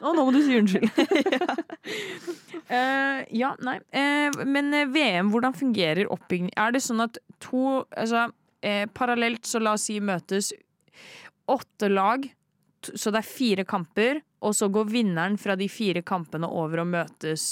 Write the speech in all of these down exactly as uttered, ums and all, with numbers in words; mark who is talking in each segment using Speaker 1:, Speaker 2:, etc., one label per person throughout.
Speaker 1: Å, nå må du si unnskyld. ja. Uh, ja, nei. Uh, men uh, V M, hvordan fungerer oppbygging? Er det sånn at to, altså, uh, parallelt, så la oss si møtes åtte lag, t- så det er fire kamper, og så går vinneren fra de fire kampene over og møtes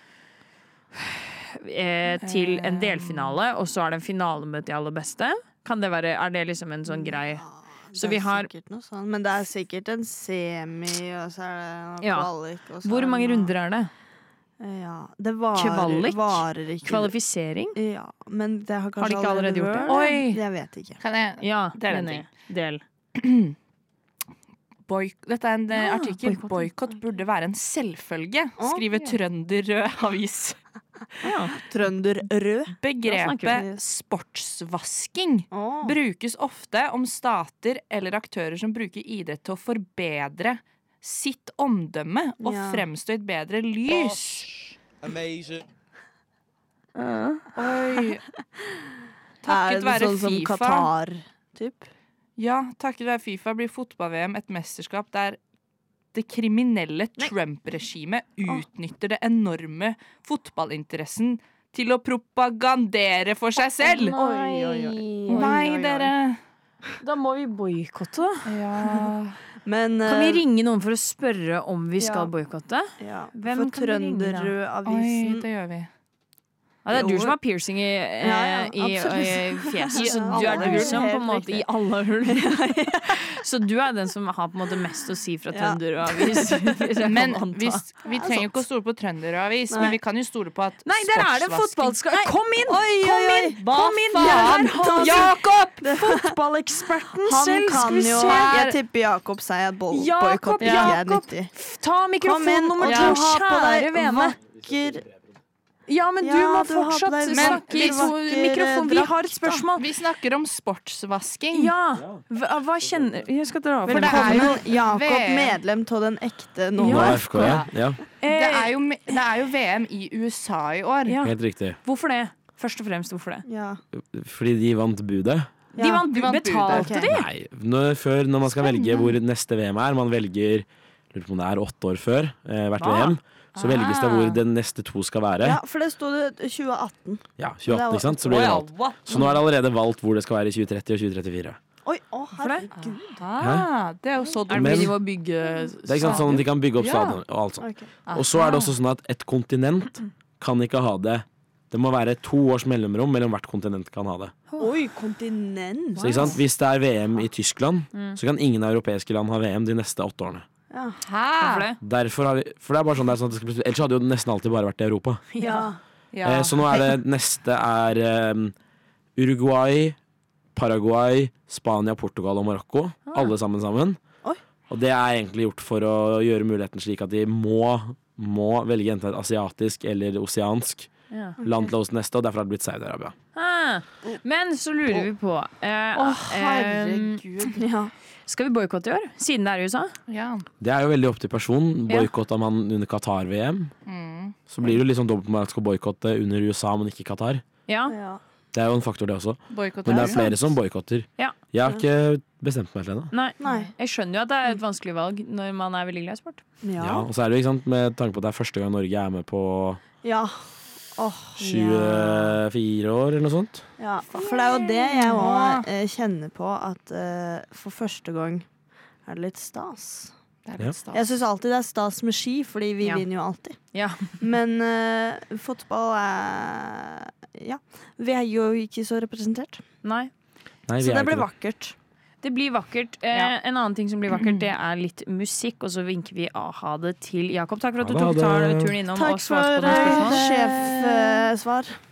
Speaker 1: uh, til en delfinale, og så er det en finale med de aller beste? Kan det være, er det liksom en sånn grei? Så
Speaker 2: det
Speaker 1: vi
Speaker 2: er
Speaker 1: har
Speaker 2: sikkert noe sånn, men det er sikkert en semi, og så er det noe
Speaker 1: Ja.
Speaker 2: kvalik. Og så
Speaker 1: Hvor
Speaker 2: er det
Speaker 1: mange
Speaker 2: noe-
Speaker 1: runder er det?
Speaker 2: Ja, det varer,
Speaker 1: Kvalik?
Speaker 2: varer ikke.
Speaker 1: Kvalifisering?
Speaker 2: Ja, men det har kanskje
Speaker 1: Har de ikke allerede gjort det?
Speaker 2: vært?
Speaker 1: Oi!
Speaker 2: Jeg vet ikke.
Speaker 3: Kan jeg
Speaker 1: Ja,
Speaker 3: Det er en
Speaker 1: enig. Del.
Speaker 3: Boy, dette er en eh,
Speaker 1: Ja,
Speaker 3: artikkel.
Speaker 1: boykott.
Speaker 3: Boykott burde være en selvfølge,
Speaker 2: Å,
Speaker 3: skriver
Speaker 2: ja.
Speaker 3: Trønderrød avis.
Speaker 1: Ja.
Speaker 2: Trønderrød.
Speaker 1: snakker
Speaker 3: Begrepet
Speaker 2: vi.
Speaker 3: sportsvasking
Speaker 2: Åh.
Speaker 3: brukes ofte om stater eller aktører som bruker idrett til å forbedre sitt omdømme og
Speaker 2: Ja.
Speaker 3: fremstå i et bedre lys.
Speaker 4: Amazing.
Speaker 3: Oi.
Speaker 2: Er
Speaker 3: Takket
Speaker 2: det
Speaker 3: være
Speaker 2: sånn som
Speaker 3: FIFA.
Speaker 2: Qatar, typ?
Speaker 3: Ja, takket være FIFA blir fotball-V M et mesterskap der det kriminelle Trump-regimet utnytter det enorme fotballinteressen til å propagandere for seg selv.
Speaker 1: Oi, oi, oi.
Speaker 3: Nei, dere.
Speaker 1: Da må vi boykotte, da.
Speaker 3: Ja.
Speaker 2: Men
Speaker 1: Kan vi
Speaker 2: eh,
Speaker 1: ringe noen for å spørre om vi skal
Speaker 2: Ja.
Speaker 1: boykotte?
Speaker 2: ja,
Speaker 1: Hvem
Speaker 2: for
Speaker 1: kan vi ringe, da?
Speaker 3: Oi,
Speaker 2: Trønderrød-avisen
Speaker 3: det gjør vi.
Speaker 1: Ja, det er
Speaker 2: Jo.
Speaker 1: du som har piercing i, eh,
Speaker 2: Ja, ja,
Speaker 1: i,
Speaker 2: absolutt.
Speaker 1: i fjeset,
Speaker 2: I
Speaker 1: så du
Speaker 2: alle
Speaker 1: er du
Speaker 2: hull,
Speaker 1: som på en
Speaker 2: helt
Speaker 1: måte I
Speaker 2: riktig.
Speaker 1: alle hull. Så du er den som har på en måte mest å si fra
Speaker 2: Ja.
Speaker 1: Trønderavis.
Speaker 3: Men
Speaker 1: anta.
Speaker 3: hvis, vi
Speaker 2: Det er
Speaker 3: trenger jo
Speaker 2: sant.
Speaker 3: ikke å stole på Trønderavis,
Speaker 2: Nei.
Speaker 3: men vi kan jo stole på at
Speaker 1: Nei, der er det
Speaker 3: sportsvasking-
Speaker 1: fotballskap! Kom inn!
Speaker 2: Oi,
Speaker 1: Kom
Speaker 2: oi, oi.
Speaker 1: inn!
Speaker 3: Hva
Speaker 1: Kom inn!
Speaker 3: faen?
Speaker 1: Der har vi
Speaker 3: Jakob!
Speaker 1: fotballeksperten
Speaker 2: Han
Speaker 1: selv! Skal
Speaker 2: kan
Speaker 1: vi
Speaker 2: jo
Speaker 1: se.
Speaker 2: Jeg tipper Jakob sier at boll-
Speaker 1: Jakob,
Speaker 2: boykott ikke er
Speaker 1: Jakob.
Speaker 2: nyttig.
Speaker 1: Ta
Speaker 2: Kom
Speaker 1: mikrofon
Speaker 2: inn,
Speaker 1: nummer
Speaker 2: og
Speaker 1: to,
Speaker 2: du har på
Speaker 1: kjære
Speaker 2: deg
Speaker 1: vene.
Speaker 2: vakker
Speaker 1: Ja, men du
Speaker 2: Ja,
Speaker 1: må
Speaker 2: du har på
Speaker 1: fortsatt
Speaker 2: deg
Speaker 1: snakke
Speaker 2: vakker,
Speaker 1: i to
Speaker 2: vakker
Speaker 1: mikrofon. Vi har et
Speaker 2: drakt, da.
Speaker 1: spørsmål.
Speaker 3: Vi snakker om sportsvasking.
Speaker 1: Ja. Hva, hva kjenner Jeg skal dra av.
Speaker 3: For det er jo
Speaker 2: Jakob,
Speaker 3: V M.
Speaker 2: medlem av den ekte nå.
Speaker 5: Nå
Speaker 1: Ja.
Speaker 5: er F K, ja. ja.
Speaker 3: Det
Speaker 1: Eh,
Speaker 3: er, jo, det er jo V M i U S A i år.
Speaker 1: ja.
Speaker 5: Helt riktig.
Speaker 1: Hvorfor det? Først og fremst, hvorfor det?
Speaker 2: Ja.
Speaker 5: Fordi de vant budet.
Speaker 1: De vant,
Speaker 3: de vant budet,
Speaker 1: betalte
Speaker 2: ok.
Speaker 1: de?
Speaker 5: Nei, når, før når man skal velge hvor neste V M er, man velger lurer på om det er åtte år før eh, hvert
Speaker 1: Ah.
Speaker 5: V M, så velges det hvor den neste to skal være.
Speaker 2: ja, for det sto det tjue atten.
Speaker 5: Ja, tjue atten, ikke sant? Så blir det valgt. Så nå er det allerede valgt hvor det skal være i tjue tretti og tjue trettifire.
Speaker 2: Oi, å
Speaker 1: Hvorfor det?
Speaker 2: herregud.
Speaker 3: Ah, det er jo så
Speaker 1: Er det
Speaker 5: Men-
Speaker 1: fordi de må bygge
Speaker 5: Det er ikke sant sånn at de kan bygge opp
Speaker 3: Ja.
Speaker 5: stadion og alt sånt.
Speaker 2: Ok.
Speaker 5: Og så er det også sånn at et kontinent kan ikke ha det. Det må være to års mellomrom mellom hvert kontinent kan ha det.
Speaker 2: Oi, kontinent.
Speaker 5: Så ikke sant? Hvis det er V M i Tyskland, så kan ingen europeiske land ha V M de neste åtte årene.
Speaker 2: Ja.
Speaker 1: Hvorfor det?
Speaker 5: Derfor har vi, for det er bare sånn, det er sånn at det skal, ellers hadde jo nesten alltid bare vært i Europa.
Speaker 2: Ja.
Speaker 3: Ja.
Speaker 5: Eh, så nå er det neste er um, Uruguay, Paraguay, Spania, Portugal og Marokko. Alle sammen sammen.
Speaker 2: Oi.
Speaker 5: Og det er egentlig gjort for å gjøre muligheten slik at de må, må velge enten et asiatisk eller oseansk
Speaker 1: Ja.
Speaker 5: land til oss neste, og derfor har det blitt Saudi-Arabia.
Speaker 1: Ah, men så lurer vi på eh,
Speaker 3: Å,
Speaker 1: eh,
Speaker 3: herregud.
Speaker 2: ja.
Speaker 1: Skal vi boykotte i år? Siden det er i U S A?
Speaker 3: Ja.
Speaker 5: Det er jo veldig opp til person.
Speaker 1: Ja.
Speaker 5: Boikotta man under Qatar-V M,
Speaker 3: Mm.
Speaker 5: så blir det jo litt sånn dobbelt man skal boikotte under U S A, men ikke Qatar.
Speaker 1: Ja.
Speaker 2: ja.
Speaker 5: Det er jo en faktor, det også.
Speaker 3: Boykott
Speaker 5: Men det
Speaker 3: er
Speaker 5: er flere som boikotter.
Speaker 1: Ja.
Speaker 5: Jeg har ikke bestemt meg helt ennå.
Speaker 1: Nei.
Speaker 2: Nei.
Speaker 1: Jeg skjønner jo at det er et vanskelig valg når man er veldig glad i sport.
Speaker 2: Ja.
Speaker 5: Ja, og så er det jo ikke sant, med tanke på at det er første gang Norge er med på
Speaker 2: Ja. Åh,
Speaker 5: tjuefire år eller noe sånt.
Speaker 2: ja. For det er jo det jeg òg eh, kjenner på, at eh, for første gang er det litt stas.
Speaker 3: Det er
Speaker 5: Ja.
Speaker 3: litt stas.
Speaker 2: Jeg syns alltid det er stas med ski, fordi vi
Speaker 1: Ja.
Speaker 2: vinner jo alltid.
Speaker 1: Ja.
Speaker 2: Men eh, fotball er Ja. Vi er jo ikke så representert.
Speaker 1: Nei.
Speaker 5: Nei, vi
Speaker 2: Så
Speaker 5: er
Speaker 2: det blir
Speaker 5: ikke
Speaker 2: vakkert.
Speaker 1: Det blir vakkert. Eh,
Speaker 3: Ja.
Speaker 1: En annen ting som blir vakkert, det er litt musikk. Og så vinker vi ha det til Jakob. Takk for at du
Speaker 5: Ha
Speaker 1: tok
Speaker 5: det.
Speaker 1: tar turen innom
Speaker 2: Takk
Speaker 1: og
Speaker 2: for
Speaker 1: svarte på noen
Speaker 2: eh,
Speaker 1: spørsmål.
Speaker 2: sjefsvar.